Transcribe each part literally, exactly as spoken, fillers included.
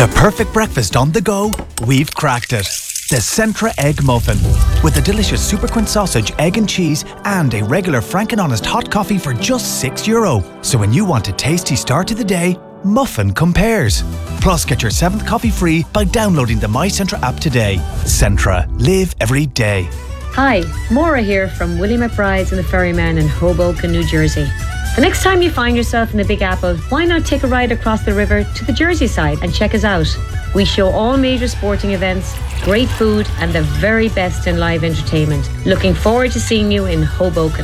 The perfect breakfast on the go, we've cracked it. The Centra Egg Muffin. With a delicious Super Quint sausage, egg and cheese, and a regular Frank and Honest hot coffee for just six euro. So when you want a tasty start to the day, Muffin compares. Plus, get your seventh coffee free by downloading the My Centra app today. Centra. Live every day. Hi, Maura here from Willie McBride's and the Ferryman in Hoboken, New Jersey. The next time you find yourself in the Big Apple, why not take a ride across the river to the Jersey side and check us out? We show all major sporting events, great food, and the very best in live entertainment. Looking forward to seeing you in Hoboken.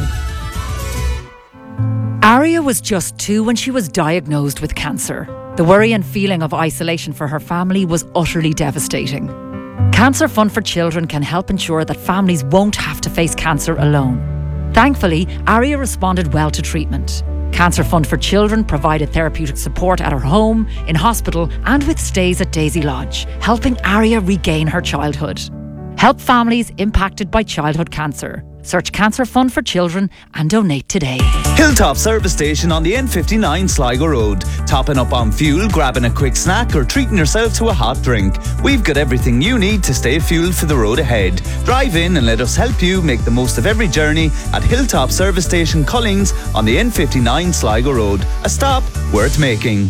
Aria was just two when she was diagnosed with cancer. The worry and feeling of isolation for her family was utterly devastating. Cancer Fund for Children can help ensure that families won't have to face cancer alone. Thankfully, Aria responded well to treatment. Cancer Fund for Children provided therapeutic support at her home, in hospital, and with stays at Daisy Lodge, helping Aria regain her childhood. Help families impacted by childhood cancer. Search Cancer Fund for Children and donate today. Hilltop Service Station on the N fifty-nine Sligo Road. Topping up on fuel, grabbing a quick snack or treating yourself to a hot drink. We've got everything you need to stay fueled for the road ahead. Drive in and let us help you make the most of every journey at Hilltop Service Station Cullings on the N fifty-nine Sligo Road. A stop worth making.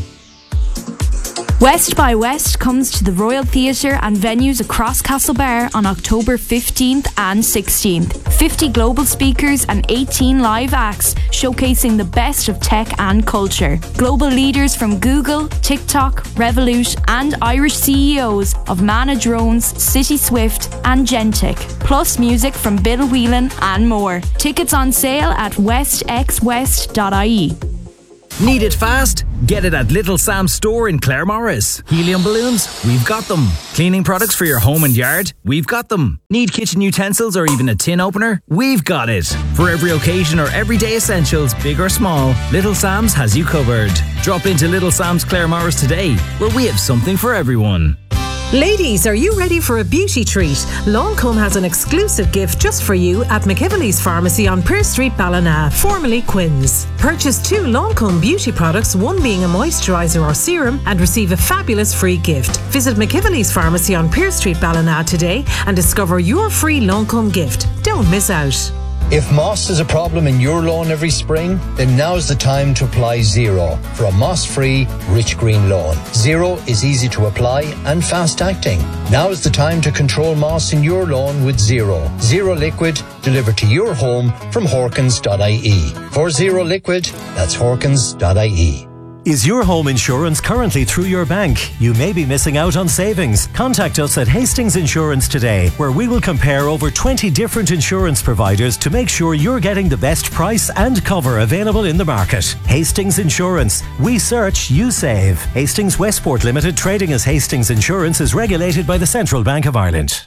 West by West comes to the Royal Theatre and venues across Castlebar on October fifteenth and sixteenth. fifty global speakers and eighteen live acts showcasing the best of tech and culture. Global leaders from Google, TikTok, Revolut and Irish C E Os of Mana Drones, City Swift and Gentic. Plus music from Bill Whelan and more. Tickets on sale at west x west dot I E. Need it fast? Get it at Little Sam's store in Claremorris. Helium balloons? We've got them. Cleaning products for your home and yard? We've got them. Need kitchen utensils or even a tin opener? We've got it. For every occasion or everyday essentials, big or small, Little Sam's has you covered. Drop into Little Sam's Claremorris today, where we have something for everyone. Ladies, are you ready for a beauty treat? Lancome has an exclusive gift just for you at McKively's Pharmacy on Pearse Street, Ballina, formerly Quinn's. Purchase two Lancome beauty products, one being a moisturiser or serum, and receive a fabulous free gift. Visit McKively's Pharmacy on Pearse Street, Ballina today and discover your free Lancome gift. Don't miss out. If moss is a problem in your lawn every spring, then now's the time to apply Zero for a moss-free, rich green lawn. Zero is easy to apply and fast-acting. Now is the time to control moss in your lawn with Zero. Zero Liquid, delivered to your home from Horkins dot I E. For Zero Liquid, that's Horkins dot I E. Is your home insurance currently through your bank? You may be missing out on savings. Contact us at Hastings Insurance today, where we will compare over twenty different insurance providers to make sure you're getting the best price and cover available in the market. Hastings Insurance. We search, you save. Hastings Westport Limited, trading as Hastings Insurance, is regulated by the Central Bank of Ireland.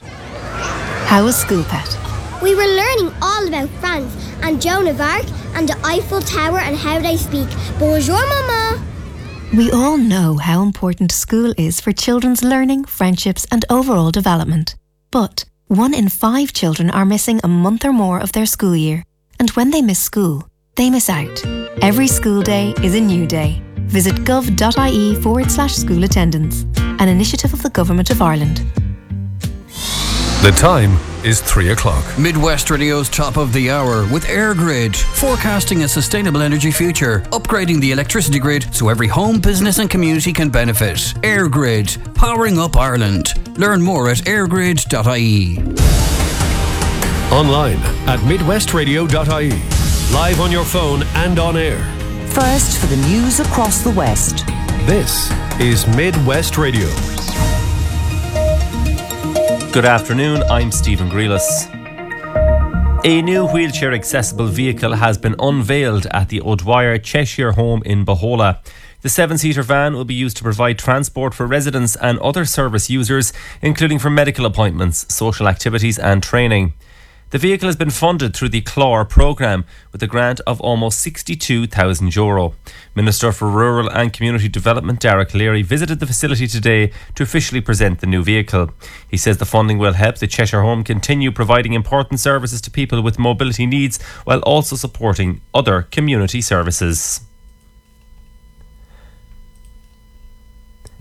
How was school, Pet? We were learning all about France and Joan of Arc and the Eiffel Tower and how they speak. Bonjour, Mama. We all know how important school is for children's learning, friendships and overall development. But one in five children are missing a month or more of their school year. And when they miss school, they miss out. Every school day is a new day. Visit gov.ie forward slash school attendance, an initiative of the Government of Ireland. The time is three o'clock. Midwest Radio's top of the hour with EirGrid, forecasting a sustainable energy future, upgrading the electricity grid so every home, business and community can benefit. EirGrid, powering up Ireland. Learn more at air grid dot I E. Online at midwest radio dot I E. Live on your phone and on air. First for the news across the West. This is Midwest Radio. Good afternoon, I'm Stephen Grealis. A new wheelchair accessible vehicle has been unveiled at the O'Dwyer Cheshire home in Bohola. The seven-seater van will be used to provide transport for residents and other service users, including for medical appointments, social activities and training. The vehicle has been funded through the C L A R programme with a grant of almost sixty-two thousand euro. Minister for Rural and Community Development Derek Leary visited the facility today to officially present the new vehicle. He says the funding will help the Cheshire home continue providing important services to people with mobility needs while also supporting other community services.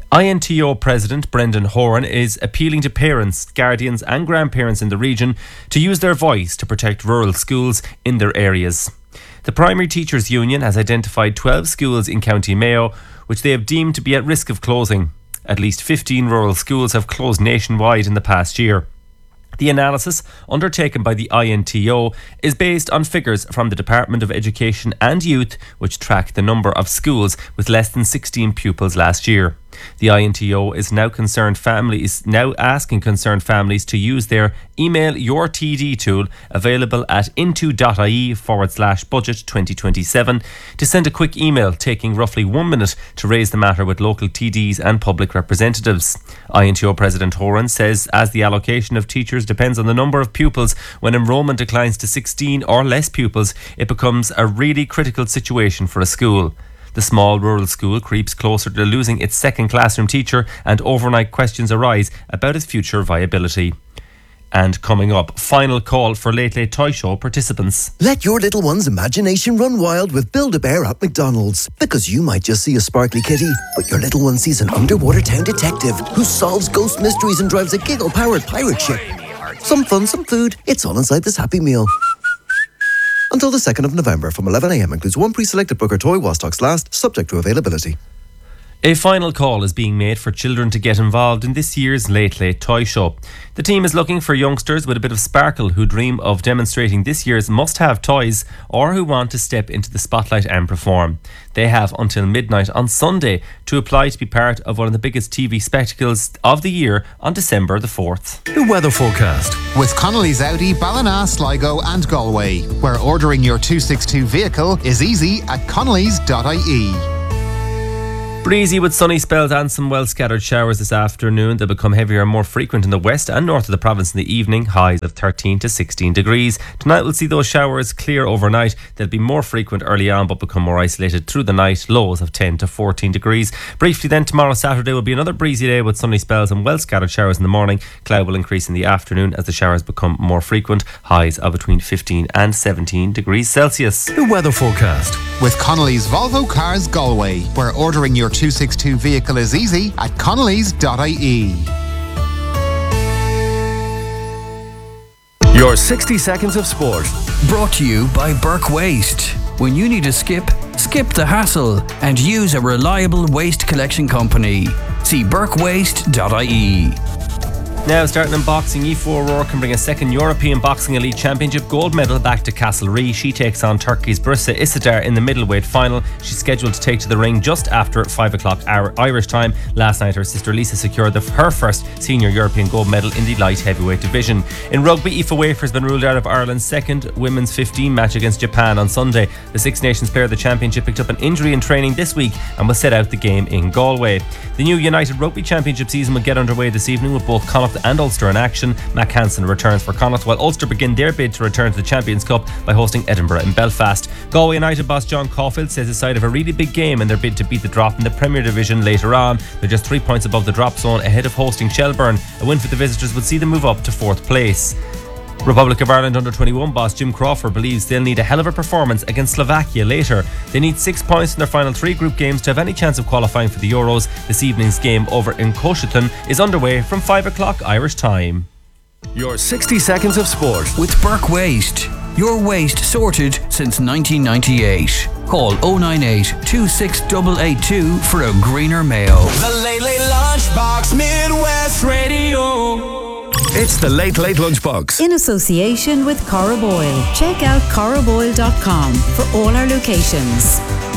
I N T O President Brendan Horan is appealing to parents, guardians and grandparents in the region to use their voice to protect rural schools in their areas. The Primary Teachers Union has identified twelve schools in County Mayo which they have deemed to be at risk of closing. At least fifteen rural schools have closed nationwide in the past year. The analysis undertaken by the I N T O is based on figures from the Department of Education and Youth, which track the number of schools with less than sixteen pupils last year. The I N T O is now concerned families now asking concerned families to use their Email Your T D tool available at into.ie forward slash budget 2027 to send a quick email taking roughly one minute to raise the matter with local T Ds and public representatives. I N T O President Horan says as the allocation of teachers depends on the number of pupils, when enrolment declines to sixteen or less pupils, it becomes a really critical situation for a school. The small rural school creeps closer to losing its second classroom teacher, and overnight questions arise about its future viability. And coming up, final call for Late Late Toy Show participants. Let your little one's imagination run wild with Build-A-Bear at McDonald's. Because you might just see a sparkly kitty, but your little one sees an underwater town detective who solves ghost mysteries and drives a giggle-powered pirate ship. Some fun, some food. It's all inside this Happy Meal. Until the second of November from eleven a m includes one pre-selected Booker toy while stocks last, subject to availability. A final call is being made for children to get involved in this year's Late Late Toy Show. The team is looking for youngsters with a bit of sparkle who dream of demonstrating this year's must-have toys or who want to step into the spotlight and perform. They have until midnight on Sunday to apply to be part of one of the biggest T V spectacles of the year on December the fourth. The weather forecast. With Connolly's Audi, Ballina, Sligo and Galway, where ordering your two sixty-two vehicle is easy at connellys dot I E. Breezy with sunny spells and some well scattered showers this afternoon. They'll become heavier and more frequent in the west and north of the province in the evening, highs of thirteen to sixteen degrees. Tonight we'll see those showers clear overnight. They'll be more frequent early on but become more isolated through the night, lows of ten to fourteen degrees. Briefly then, tomorrow Saturday will be another breezy day with sunny spells and well scattered showers in the morning. Cloud will increase in the afternoon as the showers become more frequent, highs of between fifteen and seventeen degrees Celsius. The weather forecast. With Connolly's Volvo Cars Galway, where ordering your two sixty-two vehicle is easy at connellys dot I E. Your sixty seconds of sport. Brought to you by Burke Waste. When you need a skip, skip the hassle and use a reliable waste collection company. See burke waste dot I E. Now starting in boxing, Aoife O'Rourke can bring a second European Boxing Elite Championship gold medal back to Castlereagh. She takes on Turkey's Brisa Isidar in the middleweight final. She's scheduled to take to the ring just after five o'clock Irish time. Last night her sister Lisa secured the, her first senior European gold medal in the light heavyweight division. In rugby, Aoife Wafer has been ruled out of Ireland's second women's fifteen match against Japan on Sunday. The Six Nations player of the championship picked up an injury in training this week and will set out the game in Galway. The new United Rugby Championship season will get underway this evening with both Connacht and Ulster in action. Mac Hansen returns for Connacht, while Ulster begin their bid to return to the Champions Cup by hosting Edinburgh in Belfast. Galway United boss John Caulfield says the side have a really big game in their bid to beat the drop in the Premier Division later on. They're just three points above the drop zone ahead of hosting Shelburne. A win for the visitors would see them move up to fourth place. Republic of Ireland under twenty-one boss Jim Crawford believes they'll need a hell of a performance against Slovakia later. They need six points in their final three group games to have any chance of qualifying for the Euros. This evening's game over in Coshocton is underway from five o'clock Irish time. Your sixty seconds of sport. With Burke Waste. Your waste sorted since nineteen ninety-eight. Call oh nine eight, two six eight eight two for a greener Mayo. The Late Late Lunchbox Midwest Radio. It's the Late Late Lunchbox. In association with Corriboil. Check out corriboil dot com for all our locations.